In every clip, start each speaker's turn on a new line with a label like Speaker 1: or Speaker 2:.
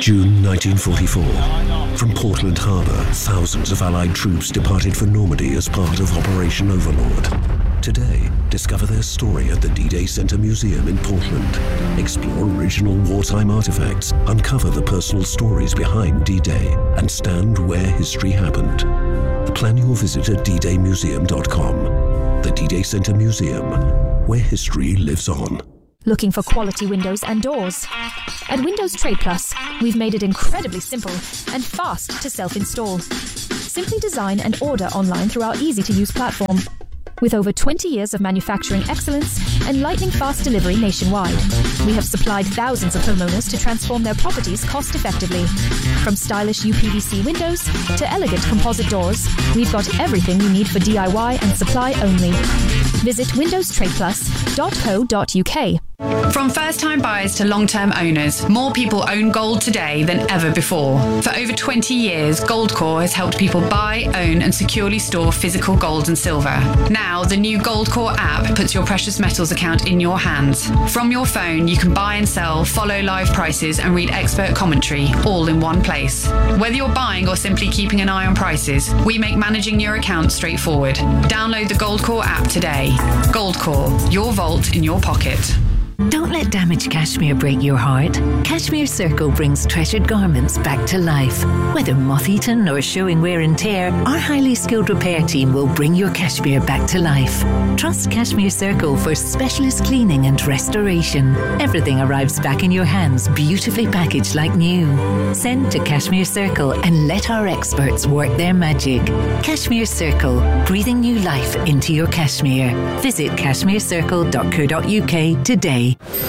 Speaker 1: June 1944. From Portland Harbour, thousands of Allied troops departed for Normandy as part of Operation Overlord. Today, discover their story at the D-Day Center Museum in Portland. Explore original wartime artifacts, uncover the personal stories behind D-Day, and stand where history happened. Plan your visit at ddaymuseum.com. The D-Day Center Museum, where history lives on.
Speaker 2: Looking for quality windows and doors? At Windows Trade Plus, we've made it incredibly simple and fast to self-install. Simply design and order online through our easy-to-use platform. With over 20 years of manufacturing excellence and lightning-fast delivery nationwide, we have supplied thousands of homeowners to transform their properties cost-effectively. From stylish UPVC windows to elegant composite doors, we've got everything you need for DIY and supply only. Visit windowstradeplus.co.uk.
Speaker 3: From first-time buyers to long-term owners, more people own gold today than ever before. For over 20 years, Goldcore has helped people buy, own and securely store physical gold and silver. Now, the new Goldcore app puts your precious metals account in your hands. From your phone, you can buy and sell, follow live prices and read expert commentary, all in one place. Whether you're buying or simply keeping an eye on prices, we make managing your account straightforward. Download the Goldcore app today. Goldcore, your vault in your pocket.
Speaker 4: Don't let damaged cashmere break your heart. Cashmere Circle brings treasured garments back to life. Whether moth-eaten or showing wear and tear, our highly skilled repair team will bring your cashmere back to life. Trust Cashmere Circle for specialist cleaning and restoration. Everything arrives back in your hands, beautifully packaged like new. Send to Cashmere Circle and let our experts work their magic. Cashmere Circle, breathing new life into your cashmere. Visit cashmerecircle.co.uk today.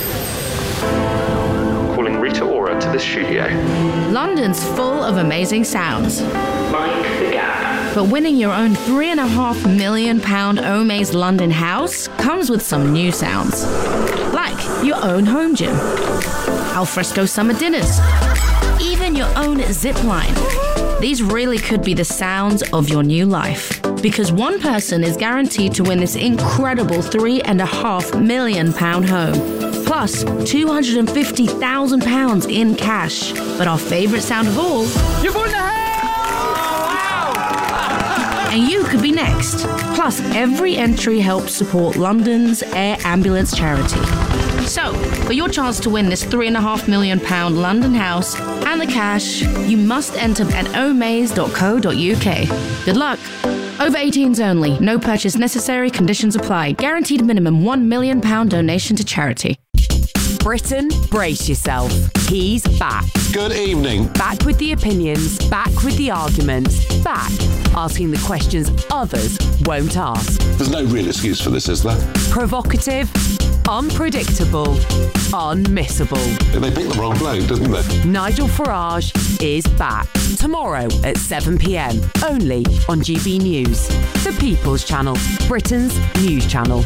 Speaker 5: Calling Rita Ora to the studio.
Speaker 6: London's full of amazing sounds.
Speaker 5: Mind the gap.
Speaker 6: But winning your own £3.5 million Omaze London house comes with some new sounds. Like your own home gym, alfresco summer dinners, even your own zip line. These really could be the sounds of your new life. Because one person is guaranteed to win this incredible £3.5 million home. Plus £250,000 in cash. But our favourite sound of all...
Speaker 7: You've won the house!
Speaker 6: And you could be next. Plus, every entry helps support London's Air Ambulance charity. So, for your chance to win this £3.5 million London house and the cash, you must enter at omaze.co.uk. Good luck. Over 18s only. No purchase necessary. Conditions apply. Guaranteed minimum £1 million donation to charity.
Speaker 8: Britain, brace yourself. He's back.
Speaker 9: Good evening.
Speaker 8: Back with the opinions, back with the arguments, back asking the questions others won't ask.
Speaker 9: There's no real excuse for this, is there?
Speaker 8: Provocative, unpredictable, unmissable.
Speaker 9: They picked the wrong bloke, didn't they?
Speaker 8: Nigel Farage is back. Tomorrow at 7 p.m, only on GB News. The People's Channel, Britain's news channel.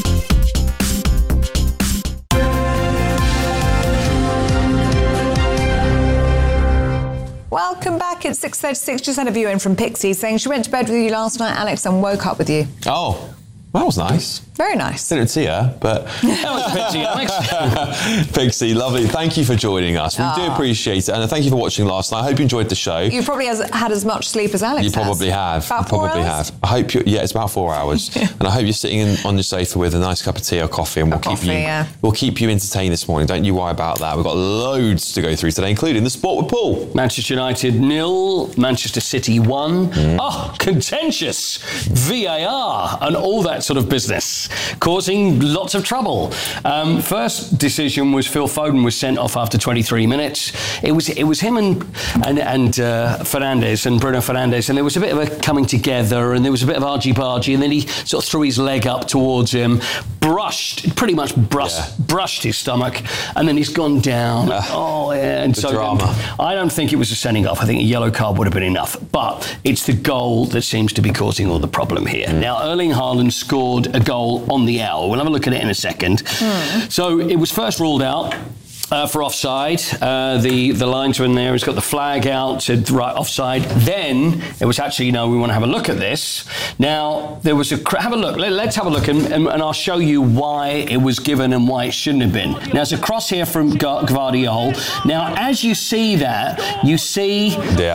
Speaker 10: Welcome back. It's 6:36. Just had a view in from Pixie saying she went to bed with you last night, Alex, and woke up with you.
Speaker 11: Oh, that was nice.
Speaker 10: Very nice.
Speaker 11: Didn't see her, but...
Speaker 7: That was Pixie, Alex.
Speaker 11: Pixie, lovely. Thank you for joining us. We do appreciate it. And thank you for watching last night. I hope you enjoyed the show.
Speaker 10: You probably had as much sleep as Alex
Speaker 11: You probably have.
Speaker 10: About 4
Speaker 11: hours? I hope you... Yeah, it's about 4 hours. And I hope you're sitting on your sofa with a nice cup of tea or coffee, and we'll keep you entertained this morning. Don't you worry about that. We've got loads to go through today, including the sport with Paul.
Speaker 7: Manchester United 0, Manchester City 1. Oh, contentious. VAR and all that sort of business, causing lots of trouble. First decision was Phil Foden was sent off after 23 minutes. It was him and Fernandes and Bruno Fernandes, and there was a bit of a coming together, and there was a bit of argy-bargy, and then he sort of threw his leg up towards him, brushed his stomach, and then he's gone down. And so
Speaker 11: drama.
Speaker 7: I don't think it was a sending off. I think a yellow card would have been enough, but it's the goal that seems to be causing all the problem here. Now, Erling Haaland scored a goal on the hour. We'll have a look at it in a second. So it was first ruled out. for offside. The linesman there has got the flag out, said right offside. Then it was actually, no, we want to have a look at this. Now, there was have a look. Let's have a look and I'll show you why it was given and why it shouldn't have been. Now, there's a cross here from Gvardiol. Now, as you see that, you see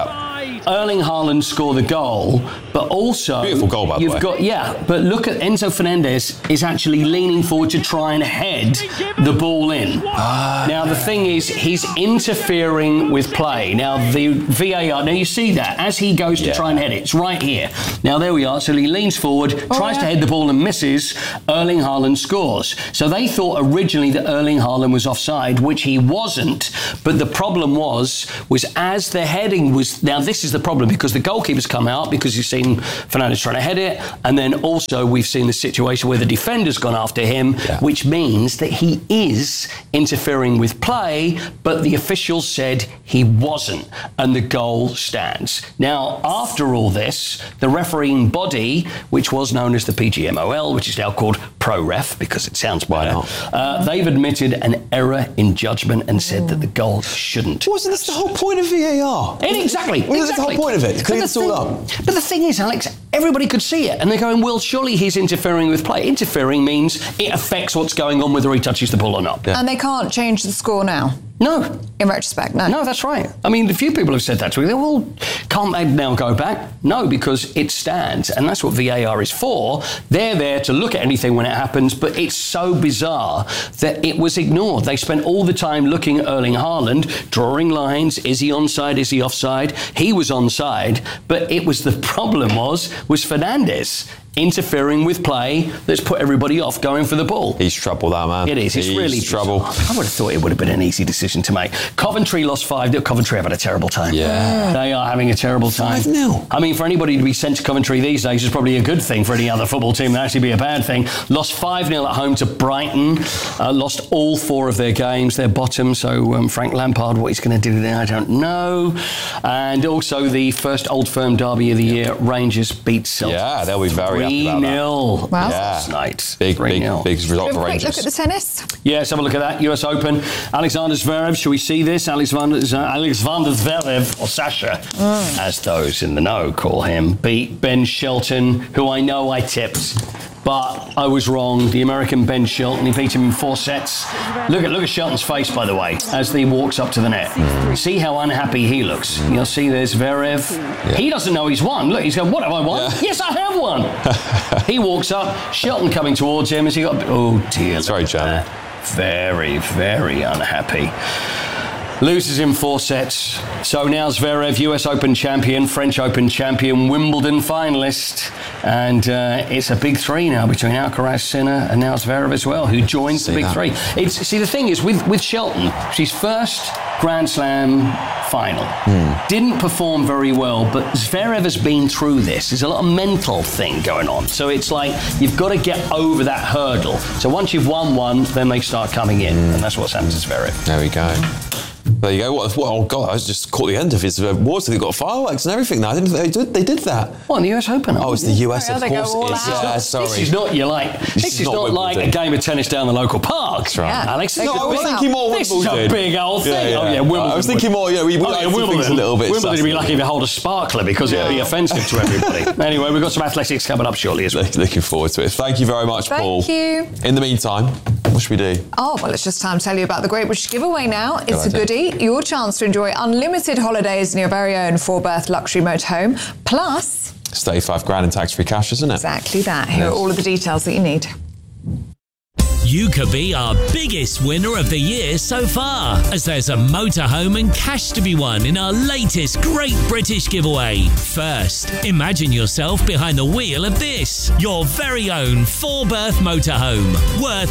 Speaker 7: Erling Haaland score the goal, but also
Speaker 11: beautiful goal, by the way.
Speaker 7: But look at Enzo Fernandez is actually leaning forward to try and head the ball in. Now the thing is, he's interfering with play. Now the VAR. Now you see that as he goes to try and head it, it's right here. Now there we are. So he leans forward, tries to head the ball and misses. Erling Haaland scores. So they thought originally that Erling Haaland was offside, which he wasn't. But the problem was as the heading was. Now this is the problem, because the goalkeeper's come out because you've seen Fernandes trying to head it, and then also we've seen the situation where the defender's gone after him, which means that he is interfering with play, but the officials said he wasn't, and the goal stands. Now, after all this, the refereeing body, which was known as the PGMOL, which is now called ProRef because it sounds better, they've admitted an error in judgment and said that the goal shouldn't.
Speaker 11: Wasn't this the whole point of VAR?
Speaker 7: Exactly.
Speaker 11: That's the whole point of it. Clean it all up.
Speaker 7: But the thing is, Alex, everybody could see it, and they're going, well, surely he's interfering with play. Interfering means it affects what's going on whether he touches the ball or not.
Speaker 10: And they can't change the score now?
Speaker 7: No.
Speaker 10: In retrospect, no.
Speaker 7: No, that's right. I mean, a few people have said that to me. Well, can't they now go back? No, because it stands, and that's what VAR is for. They're there to look at anything when it happens, but it's so bizarre that it was ignored. They spent all the time looking at Erling Haaland, drawing lines. Is he onside? Is he offside? He was onside, but it was the problem was Fernandes interfering with play that's put everybody off going for the ball.
Speaker 11: He's trouble, that man.
Speaker 7: It is. It's really
Speaker 11: trouble.
Speaker 7: I would have thought it would have been an easy decision to make. Coventry lost 5-0. Coventry have had a terrible time.
Speaker 11: Yeah.
Speaker 7: They are having a terrible time.
Speaker 11: 5-0.
Speaker 7: I mean, for anybody to be sent to Coventry these days is probably a good thing. For any other football team, that'd actually be a bad thing. Lost 5-0 at home to Brighton. Lost all 4 of their games. They're bottom, so Frank Lampard, what he's going to do there, I don't know. And also the first Old Firm derby of the year, Rangers beat Celtic.
Speaker 11: Yeah, they'll be very happy about that.
Speaker 7: 3-0
Speaker 10: wow.
Speaker 7: last night.
Speaker 11: Big result for Rangers.
Speaker 10: Look at the tennis.
Speaker 7: Yeah, let's have a look at that. US Open. Alexander Zverev, shall we see this? Alexander Zverev, or Sasha, as those in the know call him, beat Ben Shelton, who I know I tipped. But I was wrong. The American Ben Shelton, he beat him in 4 sets. Look at Shelton's face, by the way, as he walks up to the net. See how unhappy he looks. You'll see there's Zverev. Yeah. He doesn't know he's won. Look, he's going, what have I won? Yeah. Yes, I have won. He walks up, Shelton coming towards him as he got... Oh, dear.
Speaker 11: It's very challenging.
Speaker 7: Very, very unhappy. Loses in 4 sets. So now Zverev, US Open champion, French Open champion, Wimbledon finalist. And it's a big 3 now between Alcaraz, Sinner, and now Zverev as well, who joins the big 3. See, the thing is, with Shelton, she's first Grand Slam final. Didn't perform very well, but Zverev has been through this. There's a lot of mental thing going on. So it's like, you've got to get over that hurdle. So once you've won one, then they start coming in. And that's what's happened to Zverev.
Speaker 11: There we go. There you go. Oh God, I just caught the end of his words. They've got fireworks and everything now. I didn't think they did that.
Speaker 7: What, in the US Open?
Speaker 11: Oh, it's the US, of course.
Speaker 7: Yeah,
Speaker 11: sorry.
Speaker 7: This is not This is not like a game of tennis down the local park.
Speaker 11: That's right.
Speaker 10: Yeah.
Speaker 7: Alex,
Speaker 11: No, I was thinking more Wimbledon.
Speaker 7: This is a big old thing.
Speaker 11: Yeah.
Speaker 7: Oh yeah, Wimbledon.
Speaker 11: I was thinking more. Yeah, we like things a little bit.
Speaker 7: Wimbledon would be lucky if it hold a sparkler because it would be offensive to everybody. Anyway, we've got some athletics coming up shortly as well.
Speaker 11: Looking forward to it. Thank you very much, Paul.
Speaker 10: Thank you.
Speaker 11: In the meantime, what should we do?
Speaker 10: Oh, well, it's just time to tell you about the Great British Giveaway now. It's a goodie. Your chance to enjoy unlimited holidays in your very own 4-berth luxury motorhome. Plus...
Speaker 11: It's $35,000 in tax-free cash, isn't it?
Speaker 10: Exactly that. Here are all of the details that you need.
Speaker 12: You could be our biggest winner of the year so far, as there's a motorhome and cash to be won in our latest Great British Giveaway. First, imagine yourself behind the wheel of this, your very own 4-berth motorhome, worth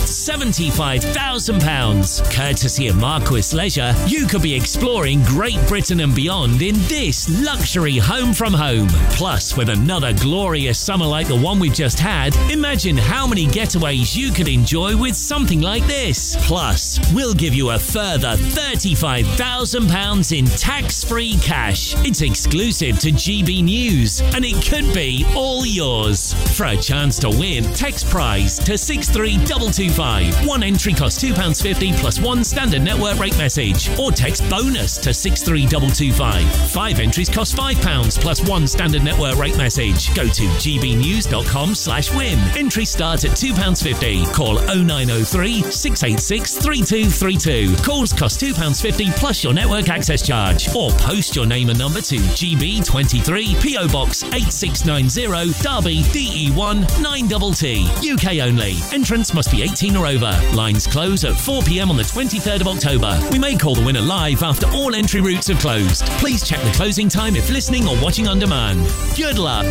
Speaker 12: £75,000. Courtesy of Marquis Leisure, you could be exploring Great Britain and beyond in this luxury home from home. Plus, with another glorious summer like the one we've just had, imagine how many getaways you could enjoy with with something like this. Plus, we'll give you a further £35,000 in tax-free cash. It's exclusive to GB News, and it could be all yours. For a chance to win, text prize to 63225. One entry costs £2.50 plus one standard network rate message. Or text bonus to 63225. 5 entries cost £5 plus one standard network rate message. Go to gbnews.com/win. Entry starts at £2.50. Call 0903 686 3232. Calls cost £2.50 plus your network access charge. Or post your name and number to GB23 PO Box 8690 Derby DE1 9TT. UK only. Entrance must be 18 or over. Lines close at 4 p.m. on the 23rd of October. We may call the winner live after all entry routes have closed. Please check the closing time if listening or watching on demand. Good luck.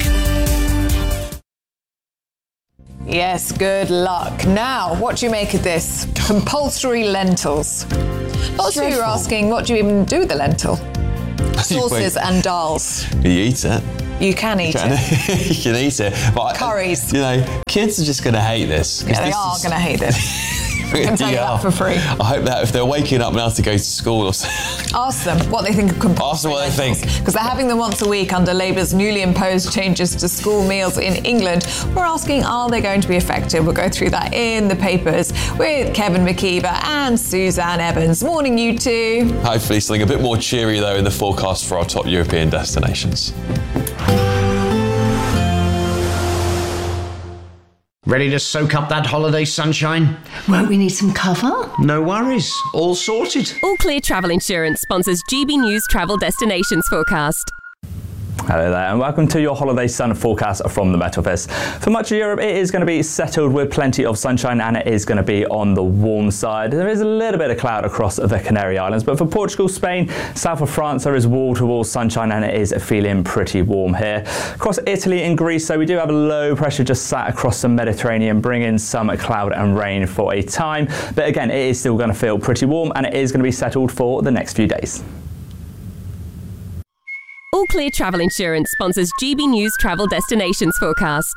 Speaker 10: Yes, good luck. Now, what do you make of this? Compulsory lentils. Lots of you are asking, what do you even do with the lentil? Sauces and dals.
Speaker 11: You eat it.
Speaker 10: You can eat it.
Speaker 11: You can eat it. But
Speaker 10: curries.
Speaker 11: Kids are just going to hate this.
Speaker 10: Yeah, they are going to hate this. I can tell you that for free.
Speaker 11: I hope that if they're waking up now to go to school or something.
Speaker 10: Ask them what they think of compulsory.
Speaker 11: Ask them what they think.
Speaker 10: Because they're having them once a week under Labour's newly imposed changes to school meals in England. We're asking, are they going to be effective? We'll go through that in the papers with Kevin McKeever and Suzanne Evans. Morning, you two.
Speaker 11: Hopefully something a bit more cheery, though, in the forecast for our top European destinations.
Speaker 13: Ready to soak up that holiday sunshine?
Speaker 14: Won't we need some cover?
Speaker 13: No worries, all sorted.
Speaker 15: All Clear Travel Insurance sponsors GB News Travel Destinations Forecast.
Speaker 16: Hello there and welcome to your holiday sun forecast from the Met Office. For much of Europe it is going to be settled with plenty of sunshine and it is going to be on the warm side. There is a little bit of cloud across the Canary Islands, but for Portugal, Spain, south of France there is wall-to-wall sunshine and it is feeling pretty warm here. Across Italy and Greece, so we do have a low pressure just sat across the Mediterranean, bringing some cloud and rain for a time, but again it is still going to feel pretty warm and it is going to be settled for the next few days.
Speaker 15: All Clear Travel Insurance sponsors GB News Travel Destinations Forecast.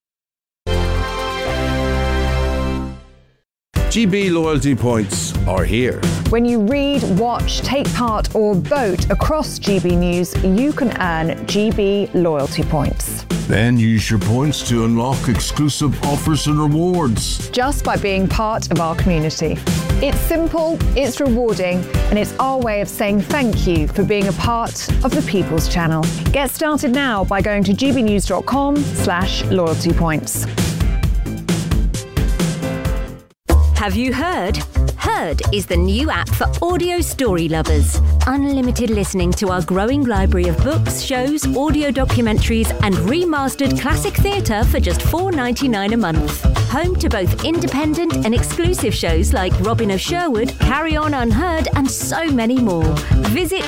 Speaker 17: GB loyalty points are here.
Speaker 10: When you read, watch, take part or vote across GB News, you can earn GB loyalty points.
Speaker 17: Then use your points to unlock exclusive offers and rewards.
Speaker 10: Just by being part of our community. It's simple, it's rewarding, and it's our way of saying thank you for being a part of the People's Channel. Get started now by going to gbnews.com/loyalty points.
Speaker 18: Have you heard? Heard is the new app for audio story lovers. Unlimited listening to our growing library of books, shows, audio documentaries, and remastered classic theatre for just $4.99 a month. Home to both independent and exclusive shows like Robin of Sherwood, Carry On Unheard, and so many more. Visit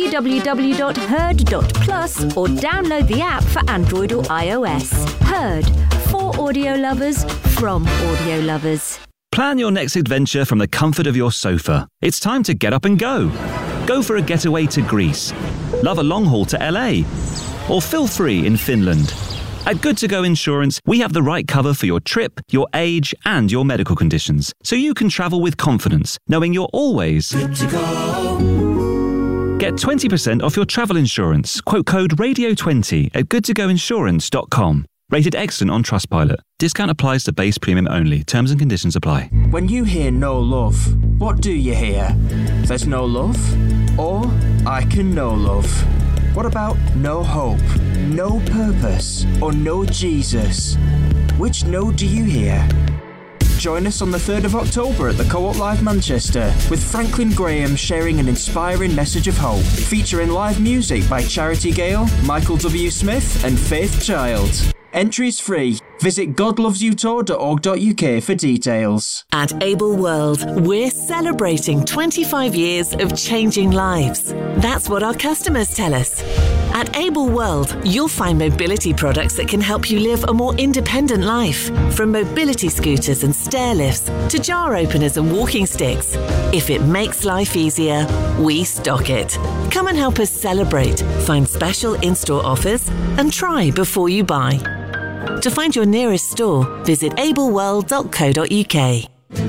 Speaker 18: www.heard.plus or download the app for Android or iOS. Heard, for audio lovers, from audio lovers.
Speaker 19: Plan your next adventure from the comfort of your sofa. It's time to get up and go. Go for a getaway to Greece. Love a long haul to LA. Or feel free in Finland. At Good To Go Insurance, we have the right cover for your trip, your age, and your medical conditions, so you can travel with confidence, knowing you're always good to go. Get 20% off your travel insurance. Quote code RADIO20 at goodtogoinsurance.com. Rated excellent on Trustpilot. Discount applies to base premium only. Terms and conditions apply.
Speaker 20: When you hear no love, what do you hear? There's no love? Or I can know love? What about no hope, no purpose, or no Jesus? Which no do you hear? Join us on the 3rd of October at the Co-op Live Manchester with Franklin Graham sharing an inspiring message of hope, featuring live music by Charity Gale, Michael W. Smith and Faith Child. Entries free. Visit godlovesyoutour.org.uk for details.
Speaker 21: At Able World, we're celebrating 25 years of changing lives. That's what our customers tell us. At Able World, you'll find mobility products that can help you live a more independent life. From mobility scooters and stair lifts to jar openers and walking sticks. If it makes life easier, we stock it. Come and help us celebrate, find special in-store offers, and try before you buy. To find your nearest store, visit ableworld.co.uk.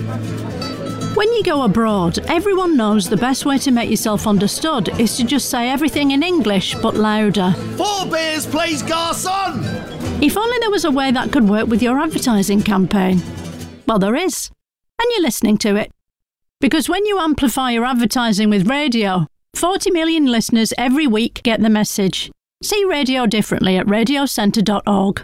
Speaker 1: When you go abroad, everyone knows the best way to make yourself understood is to just say everything in English, but louder.
Speaker 22: 4 beers, please, garçon!
Speaker 1: If only there was a way that could work with your advertising campaign. Well, there is. And you're listening to it. Because when you amplify your advertising with radio, 40 million listeners every week get the message. See radio differently at radiocentre.org.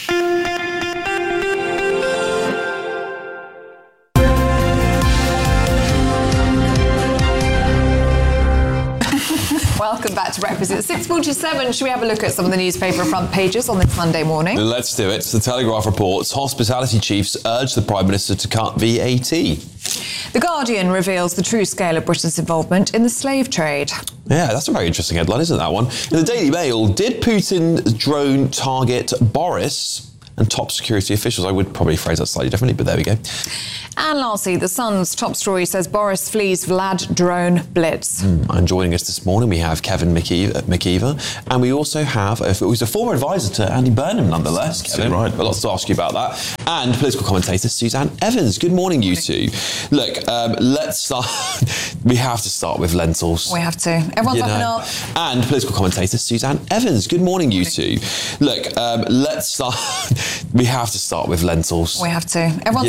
Speaker 10: Welcome back to Breakfast. It's 6:47. Should we have a look at some of the newspaper front pages on this Monday morning?
Speaker 11: Let's do it. The Telegraph reports hospitality chiefs urge the Prime Minister to cut VAT.
Speaker 10: The Guardian reveals the true scale of Britain's involvement in the slave trade.
Speaker 11: Yeah, that's a very interesting headline, isn't that one? In the Daily Mail, did Putin's drone target Boris and top security officials? I would probably phrase that slightly differently, but there we go.
Speaker 10: And lastly, The Sun's top story says Boris flees Vlad drone blitz.
Speaker 11: And joining us this morning, we have Kevin McKeever, and we also have, who's a former advisor to Andy Burnham, nonetheless. Kevin, right. Got lots to ask you about that. And political commentator Suzanne Evans. Good morning, you two. Look, let's start. We have to start with lentils.
Speaker 10: We have to. Everyone's up and up.
Speaker 11: And political commentator Suzanne Evans. Good morning, you two. Look, let's start. We have to start with lentils.
Speaker 10: We have to. Everyone's